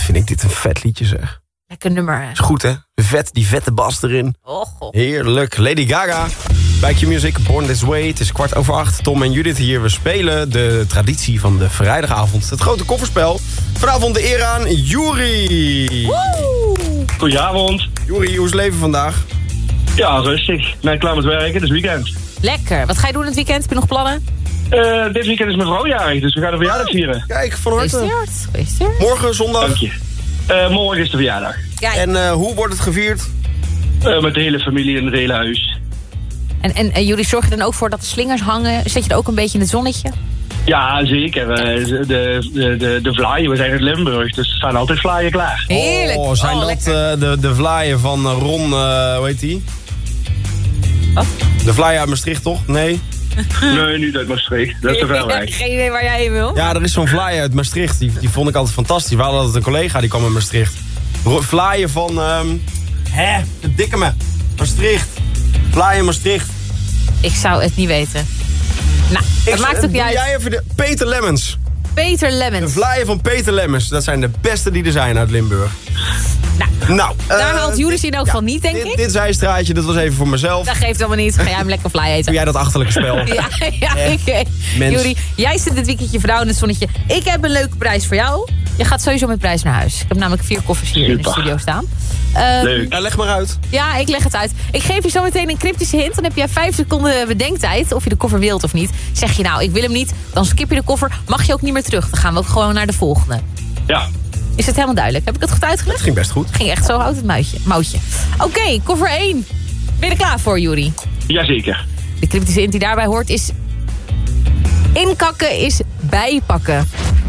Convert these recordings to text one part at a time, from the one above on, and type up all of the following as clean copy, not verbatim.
vind ik dit een vet liedje, zeg. Lekker nummer. Is goed, hè? Vet, die vette bas erin. Oh, God. Heerlijk. Lady Gaga. Bij Q-Music, Born This Way. Het is 7:15. Tom en Judith hier. We spelen de traditie van de vrijdagavond. Het grote kofferspel. Vanavond de eer aan Juri. Goedenavond. Juri, hoe is het leven vandaag? Ja, rustig. Ben klaar met werken, het is weekend. Lekker. Wat ga je doen het weekend? Heb je nog plannen? Dit weekend is mijn vrouw jarig, dus we gaan de verjaardag vieren. Kijk, van harte. Gefeliciteerd. Morgen, zondag. Dank je. Morgen is de verjaardag. Kijk. En hoe wordt het gevierd? Met de hele familie en het hele huis. En jullie zorgen er dan ook voor dat de slingers hangen? Zet je er ook een beetje in het zonnetje? Ja, zeker. De vlaaien, we zijn uit Limburg, dus er staan altijd vlaaien klaar. Heerlijk. Oh, zijn dat de vlaaien van Ron, hoe heet die? Wat? De vlaaien uit Maastricht, toch? Nee? Nee, niet uit Maastricht. Dat is te ver weg. Geen idee waar jij heen wil? Ja, er is zo'n vlaaien uit Maastricht. Die vond ik altijd fantastisch. We hadden altijd een collega die kwam uit Maastricht. Vlaaien van... de dikke me. Maastricht. Vlaaien Maastricht. Ik zou het niet weten. Nou, dat maakt ook niet uit. Jij even Peter Lemmens. Peter Lemmens. De vlaaien van Peter Lemmens. Dat zijn de beste die er zijn uit Limburg. Nou, daar haalt Juris in elk geval niet, denk ik. Dit zijstraatje, dat was even voor mezelf. Dat geeft allemaal niet. Ga jij hem lekker fly eten. Doe jij dat achterlijke spel? Oké. Juri, jij zit dit weekendje vrouw in het zonnetje. Ik heb een leuke prijs voor jou. Je gaat sowieso met prijs naar huis. Ik heb namelijk 4 koffers hier in de studio staan. Leuk. Ja, leg maar uit. Ja, ik leg het uit. Ik geef je zo meteen een cryptische hint. Dan heb jij 5 seconden bedenktijd of je de koffer wilt of niet. Zeg je nou, ik wil hem niet, dan skip je de koffer. Mag je ook niet meer terug. Dan gaan we ook gewoon naar de volgende. Ja. Is het helemaal duidelijk? Heb ik het goed uitgelegd? Het ging best goed. Ging echt zo uit het moutje. Oké, koffer 1. Ben je er klaar voor, Juri? Jazeker. De cryptische hint die daarbij hoort is... Inkakken is bijpakken.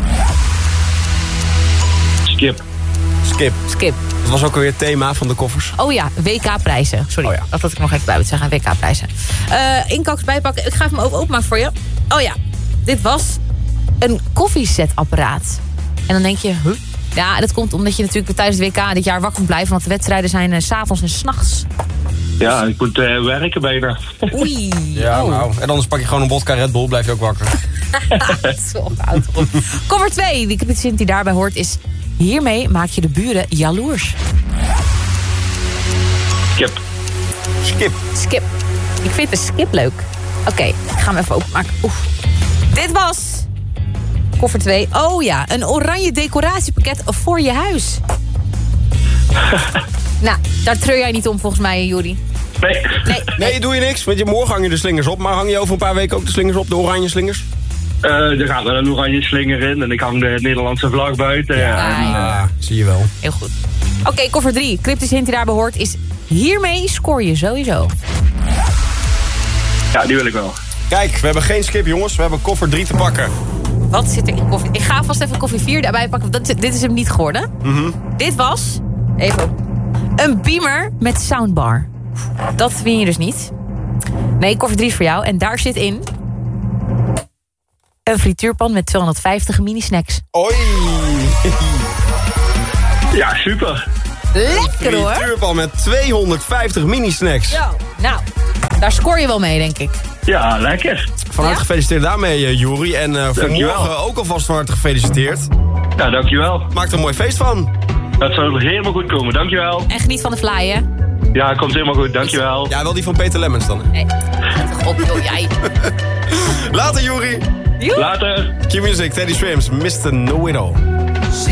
Skip. Dat was ook alweer het thema van de koffers. Oh ja, WK-prijzen. Sorry, Oh ja. dat had ik nog even bij moeten zeggen. WK-prijzen. Inkaks bijpakken. Ik ga hem ook openmaken voor je. Oh ja, dit was een koffiezetapparaat. En dan denk je, huh? Ja, dat komt omdat je natuurlijk tijdens het WK dit jaar wakker moet blijven. Want de wedstrijden zijn 's avonds en 's nachts. Ja, ik moet werken bijna. Oei. Ja, nou. En anders pak je gewoon een vodka Red Bull, blijf je ook wakker. Zo oud op. Cover 2, die cryptische die daarbij hoort is... Hiermee maak je de buren jaloers. Skip. Ik vind de skip leuk. Oké, ik ga hem even openmaken. Oef. Dit was... Koffer 2. Oh ja, een oranje decoratiepakket voor je huis. Nou, daar treur jij niet om volgens mij, Juri. Nee, doe je niks. Want morgen hang je de slingers op. Maar hang je over een paar weken ook de slingers op, de oranje slingers? er gaat wel een oranje slinger in en ik hang de Nederlandse vlag buiten. Ja, zie je wel. Heel goed. Oké, koffer 3. Cryptische hint die daarbij hoort is... Hiermee scoor je sowieso. Ja, die wil ik wel. Kijk, we hebben geen skip, jongens. We hebben koffer 3 te pakken. Wat zit er in koffie? Ik ga vast even koffie 4 daarbij pakken. Want dit is hem niet geworden. Dit was... Even op. Een beamer met soundbar. Dat win je dus niet. Nee, koffer 3 is voor jou. En daar zit in... Een frituurpan met 250 mini-snacks. Oei! Ja, super. Lekker hoor. Een frituurpan met 250 mini-snacks. Zo, nou, daar scoor je wel mee, denk ik. Ja, lekker. Van harte gefeliciteerd daarmee, Juri. En voor morgen ook alvast van harte gefeliciteerd. Ja, dankjewel. Maak er een mooi feest van. Dat zal helemaal goed komen, dankjewel. En geniet van de fly, hè? Ja, komt helemaal goed, dankjewel. Ja, wel die van Peter Lemmens dan. Nee, toch op, joh, jij. Later, Juri. Later. Q-Music, Teddy Swims, Mr. Know It All.